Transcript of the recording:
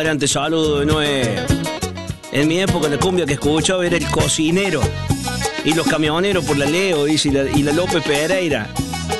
Adrián, te saludo de nuevo. En mi época la cumbia que escuchaba era el cocinero y los camioneros por la Leo, dice, y la López Pereira.